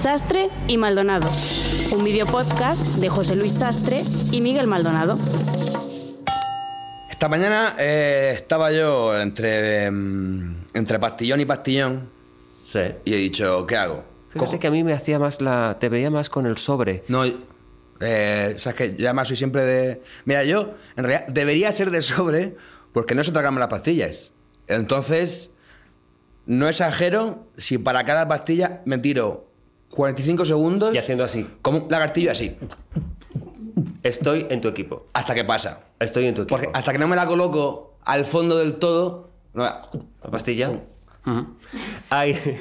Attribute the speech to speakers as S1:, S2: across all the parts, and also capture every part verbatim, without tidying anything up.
S1: Sastre y Maldonado, un videopodcast de José Luis Sastre y Miguel Maldonado.
S2: Esta mañana eh, estaba yo entre, eh, entre pastillón y pastillón.
S3: Sí.
S2: Y he dicho, ¿qué hago?
S3: Fíjate
S2: Cojo...
S3: que a mí me hacía más la... Te veía más con el sobre.
S2: No, eh, sabes que yo además soy siempre de... Mira, yo en realidad debería ser de sobre porque no se tragan las pastillas. Entonces, no exagero si para cada pastilla me tiro cuarenta y cinco segundos...
S3: Y haciendo así.
S2: Como un lagartillo así.
S3: Estoy en tu equipo.
S2: Hasta que pasa.
S3: Estoy en tu equipo.
S2: Porque hasta que no me la coloco al fondo del todo... No,
S3: ¿La pastilla? Uh-huh. Hay...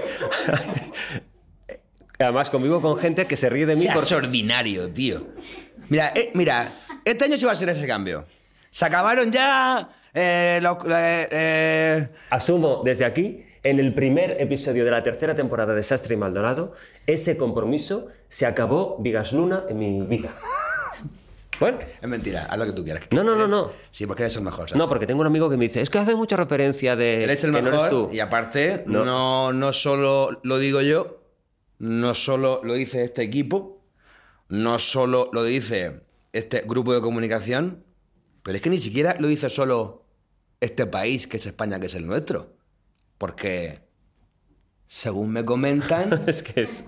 S3: Además, convivo con gente que se ríe de mí
S2: por...
S3: por...
S2: extraordinario, tío. Mira, eh, mira, este año sí va a ser ese cambio. Se acabaron ya... Eh, lo, eh, eh...
S3: Asumo desde aquí, en el primer episodio de la tercera temporada de Sastre y Maldonado, ese compromiso se acabó vigas luna en mi vida. Bueno.
S2: Es mentira, haz lo que tú quieras.
S3: No, no, no,
S2: eres...
S3: no.
S2: Sí, porque eres el mejor, ¿sabes?
S3: No, porque tengo un amigo que me dice, es que hace mucha referencia de...
S2: Eres el
S3: que
S2: mejor
S3: no eres tú.
S2: Y aparte,
S3: no.
S2: No, no solo lo digo yo, no solo lo dice este equipo, no solo lo dice este grupo de comunicación, pero es que ni siquiera lo dice solo este país, que es España, que es el nuestro. Porque, según me comentan...
S3: es que es...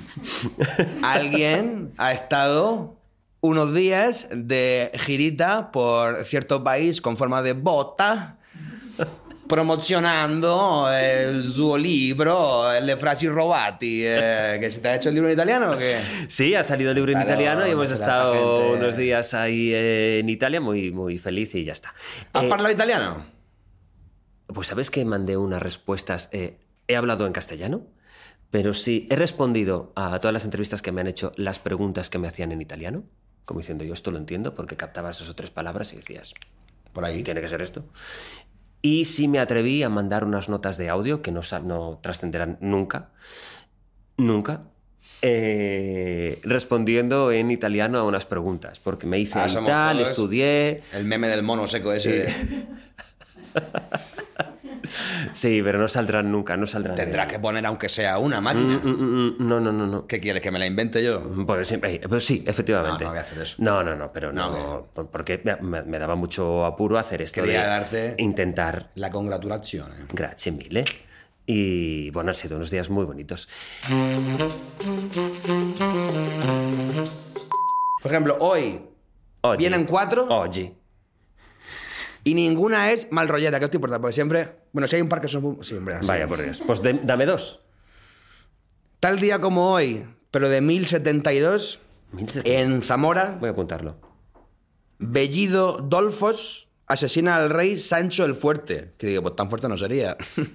S2: alguien ha estado unos días de girita por cierto país con forma de bota, promocionando eh, su libro, Le frasi robati. Eh, ¿Que se te ha hecho el libro en italiano o qué?
S3: Sí, ha salido el libro en
S2: Claro,
S3: italiano y hemos estado
S2: gente...
S3: unos días ahí en Italia muy, muy feliz y ya está.
S2: ¿Has
S3: eh,
S2: parlado italiano?
S3: Pues sabes que mandé unas respuestas... Eh, he hablado en castellano, pero sí he respondido a todas las entrevistas que me han hecho las preguntas que me hacían en italiano, como diciendo, yo esto lo entiendo, porque captabas dos o tres palabras y decías,
S2: por ahí
S3: tiene que ser esto. Y sí me atreví a mandar unas notas de audio que no, no trascenderán nunca, nunca, eh, respondiendo en italiano a unas preguntas, porque me hice
S2: ah,
S3: ahí tal,
S2: todos
S3: estudié...
S2: El meme del mono seco ese.
S3: Eh... Sí, pero no saldrán nunca, no saldrán.
S2: Tendrás que poner aunque sea una máquina.
S3: Mm, mm, mm, no, no, no, no.
S2: ¿Qué quieres, que me la invente yo?
S3: Pues sí, pues sí, efectivamente.
S2: No, no voy a hacer eso.
S3: No, no, no, pero no,
S2: no
S3: porque me, me daba mucho apuro hacer esto.
S2: Quería
S3: de
S2: darte
S3: intentar.
S2: La congratulazione.
S3: Grazie mille. Y bueno, han sido unos días muy bonitos.
S2: Por ejemplo, hoy
S3: Oggi.
S2: vienen cuatro.
S3: Oggi.
S2: Y ninguna es mal rollera, que os te importa, porque siempre... Bueno, si hay un par que son... Siempre así.
S3: Vaya por Dios. Pues de, dame dos.
S2: Tal día como hoy, pero de mil setenta y dos,
S3: mil setenta.
S2: En Zamora,
S3: voy a apuntarlo.
S2: Bellido Dolfos asesina al rey Sancho el Fuerte. Que digo, pues tan fuerte no sería.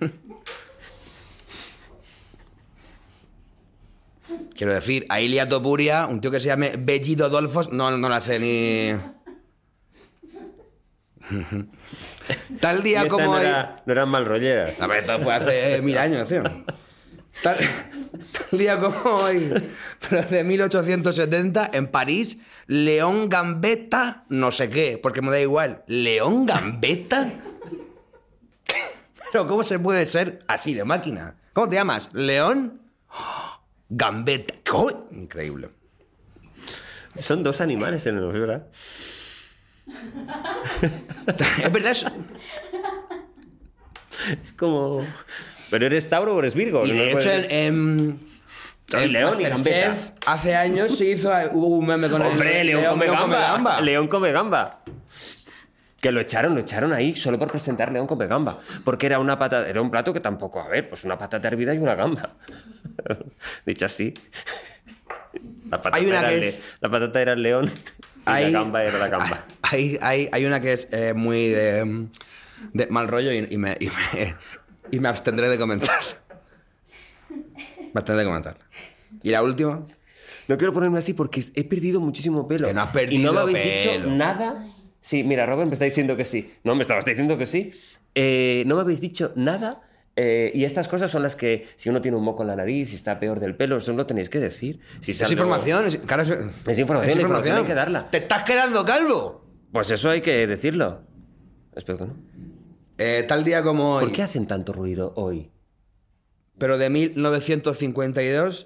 S2: Quiero decir, a Ilia Topuria, un tío que se llame Bellido Dolfos, no, no le hace ni... Tal día
S3: y esta
S2: como
S3: no,
S2: hoy...
S3: era, no eran mal rolleras.
S2: A ver, esto fue hace mil años, tío. Tal, tal día como hoy, pero de mil ochocientos setenta, en París, León Gambetta, no sé qué, porque me da igual. ¿León Gambetta? Pero ¿cómo se puede ser así de máquina? ¿Cómo te llamas? ¿León? Gambetta. ¿Cómo? Increíble.
S3: Son dos animales en el ¿verdad?
S2: Es verdad eso.
S3: Es como... ¿Pero eres Tauro o eres Virgo?
S2: Y de
S3: no
S2: hecho,
S3: puedes...
S2: en, en,
S3: en León y Gambetta.
S2: Hace años se hizo, hubo un meme con
S3: ¡Hombre,
S2: el
S3: León,
S2: León,
S3: come,
S2: León
S3: gamba.
S2: come gamba.
S3: León come gamba. Que lo echaron, lo echaron ahí solo por presentar León come gamba. Porque era una patata, era un plato que tampoco, a ver, pues una patata hervida y una gamba. Dicho así. La patata,
S2: Hay una
S3: era
S2: que
S3: el,
S2: es...
S3: la patata era el león y
S2: hay,
S3: la gamba era la gamba.
S2: Hay, hay, hay una que es eh, muy de, de mal rollo y, y, me, y, me, y me abstendré de comentar. Me abstendré de comentar. ¿Y la última?
S3: No quiero ponerme así porque he perdido muchísimo pelo.
S2: Que no has perdido
S3: y no me habéis
S2: pelo.
S3: dicho nada. Sí, mira, Robert me está diciendo que sí. No, me estabas diciendo que sí. Eh, no me habéis dicho nada. Eh, y estas cosas son las que, si uno tiene un moco en la nariz, si está peor del pelo, eso lo tenéis que decir. Si
S2: es información. Es, claro, es,
S3: es información,
S2: es
S3: la
S2: información.
S3: información hay que darla.
S2: ¡Te estás quedando calvo!
S3: Pues eso hay que decirlo. Espero que no.
S2: Eh, tal día como hoy...
S3: ¿Por qué hacen tanto ruido hoy?
S2: Pero de mil novecientos cincuenta y dos,